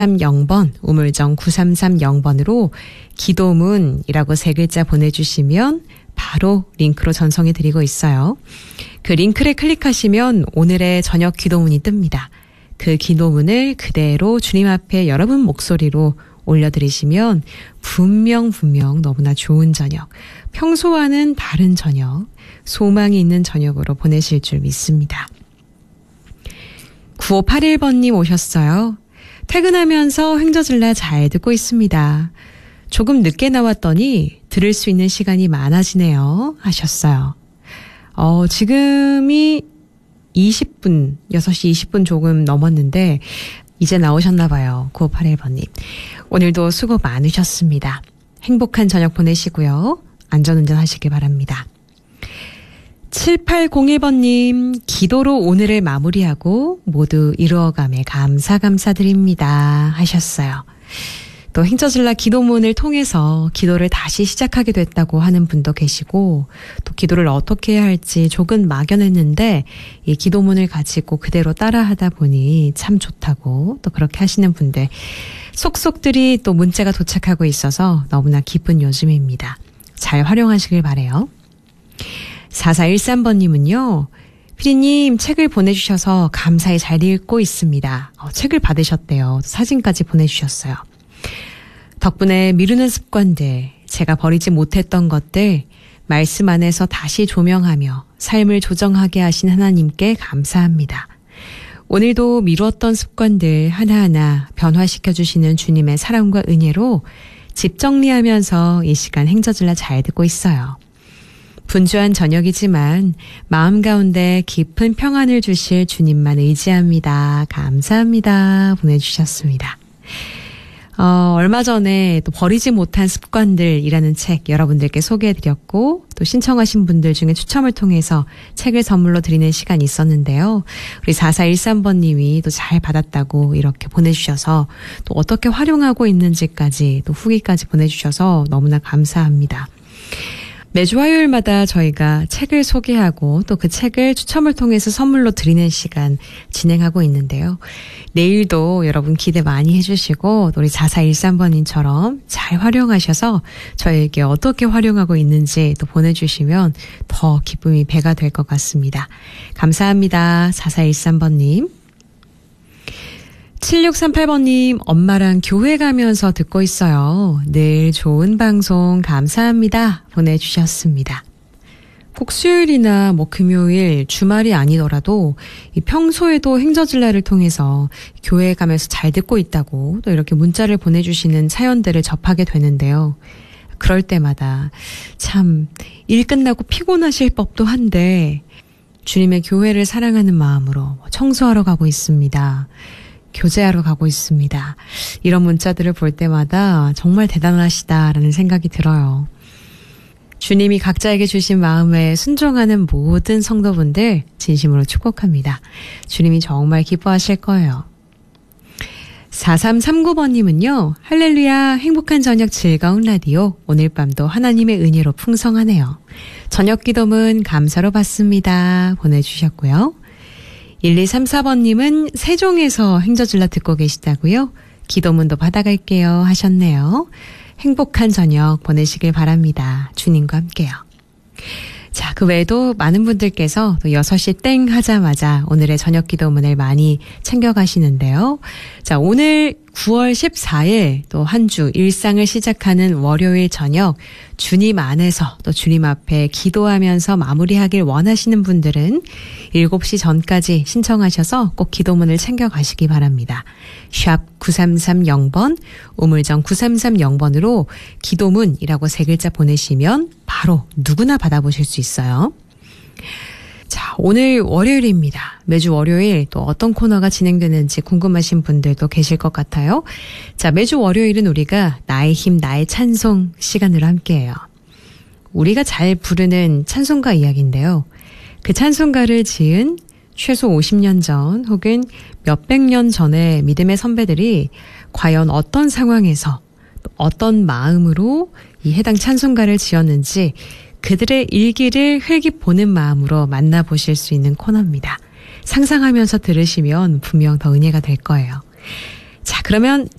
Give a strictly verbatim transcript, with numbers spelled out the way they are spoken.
영 번, 우물정 구삼삼영 번으로 기도문이라고 세 글자 보내주시면 바로 링크로 전송해드리고 있어요. 그 링크를 클릭하시면 오늘의 저녁 기도문이 뜹니다. 그 기도문을 그대로 주님 앞에 여러분 목소리로 올려드리시면 분명 분명 너무나 좋은 저녁, 평소와는 다른 저녁, 소망이 있는 저녁으로 보내실 줄 믿습니다. 구오팔일 번님 오셨어요. 퇴근하면서 행저질라 잘 듣고 있습니다. 조금 늦게 나왔더니 들을 수 있는 시간이 많아지네요. 하셨어요. 어, 지금이 이십 분, 여섯 시 이십 분 조금 넘었는데 이제 나오셨나 봐요. 구오팔일 번님. 오늘도 수고 많으셨습니다. 행복한 저녁 보내시고요. 안전운전 하시길 바랍니다. 칠팔공일 번님, 기도로 오늘을 마무리하고 모두 이루어감에 감사 감사드립니다. 하셨어요. 또 행저질라 기도문을 통해서 기도를 다시 시작하게 됐다고 하는 분도 계시고, 또 기도를 어떻게 해야 할지 조금 막연했는데 이 기도문을 가지고 그대로 따라하다 보니 참 좋다고 또 그렇게 하시는 분들 속속들이 또 문자가 도착하고 있어서 너무나 기쁜 요즘입니다. 잘 활용하시길 바라요. 사사일삼 번님은요. 피디님 책을 보내주셔서 감사히 잘 읽고 있습니다. 어, 책을 받으셨대요. 사진까지 보내주셨어요. 덕분에 미루는 습관들, 제가 버리지 못했던 것들 말씀 안에서 다시 조명하며 삶을 조정하게 하신 하나님께 감사합니다. 오늘도 미루었던 습관들 하나하나 변화시켜주시는 주님의 사랑과 은혜로 집 정리하면서 이 시간 행저질라 잘 듣고 있어요. 분주한 저녁이지만 마음 가운데 깊은 평안을 주실 주님만 의지합니다. 감사합니다. 보내주셨습니다. 어, 얼마 전에 또 버리지 못한 습관들이라는 책 여러분들께 소개해드렸고 또 신청하신 분들 중에 추첨을 통해서 책을 선물로 드리는 시간이 있었는데요. 우리 사사일삼 번님이 또 잘 받았다고 이렇게 보내주셔서 또 어떻게 활용하고 있는지까지 또 후기까지 보내주셔서 너무나 감사합니다. 매주 화요일마다 저희가 책을 소개하고 또 그 책을 추첨을 통해서 선물로 드리는 시간 진행하고 있는데요. 내일도 여러분 기대 많이 해주시고 우리 사사일삼 번님처럼 잘 활용하셔서 저에게 어떻게 활용하고 있는지 또 보내주시면 더 기쁨이 배가 될 것 같습니다. 감사합니다. 사사일삼 번님. 칠육삼팔 번님, 엄마랑 교회 가면서 듣고 있어요. 늘 좋은 방송 감사합니다. 보내주셨습니다. 꼭 수요일이나 뭐 금요일, 주말이 아니더라도 이 평소에도 행저질라를 통해서 교회에 가면서 잘 듣고 있다고 또 이렇게 문자를 보내주시는 사연들을 접하게 되는데요. 그럴 때마다 참 일 끝나고 피곤하실 법도 한데 주님의 교회를 사랑하는 마음으로 청소하러 가고 있습니다. 교제하러 가고 있습니다. 이런 문자들을 볼 때마다 정말 대단하시다라는 생각이 들어요. 주님이 각자에게 주신 마음에 순종하는 모든 성도분들 진심으로 축복합니다. 주님이 정말 기뻐하실 거예요. 사삼삼구 번님은요. 할렐루야 행복한 저녁 즐거운 라디오 오늘 밤도 하나님의 은혜로 풍성하네요. 저녁 기도문 감사로 받습니다. 보내주셨고요. 일이삼사 번님은 세종에서 행저질라 듣고 계시다고요? 기도문도 받아갈게요 하셨네요. 행복한 저녁 보내시길 바랍니다. 주님과 함께요. 자, 그 외에도 많은 분들께서 또 여섯 시 땡 하자마자 오늘의 저녁 기도문을 많이 챙겨가시는데요. 자, 오늘 구월 십사일 또 한 주 일상을 시작하는 월요일 저녁 주님 안에서 또 주님 앞에 기도하면서 마무리하길 원하시는 분들은 일곱 시 전까지 신청하셔서 꼭 기도문을 챙겨가시기 바랍니다. 샵 구삼삼영 번, 우물정 구삼삼영 번으로 기도문이라고 세 글자 보내시면 바로 누구나 받아보실 수 있어요. 자, 오늘 월요일입니다. 매주 월요일 또 어떤 코너가 진행되는지 궁금하신 분들도 계실 것 같아요. 자, 매주 월요일은 우리가 나의 힘, 나의 찬송 시간으로 함께해요. 우리가 잘 부르는 찬송가 이야기인데요. 그 찬송가를 지은 최소 오십 년 전 혹은 몇백 년 전의 믿음의 선배들이 과연 어떤 상황에서 어떤 마음으로 이 해당 찬송가를 지었는지 그들의 일기를 흘기보는 마음으로 만나보실 수 있는 코너입니다. 상상하면서 들으시면 분명 더 은혜가 될 거예요. 자, 그러면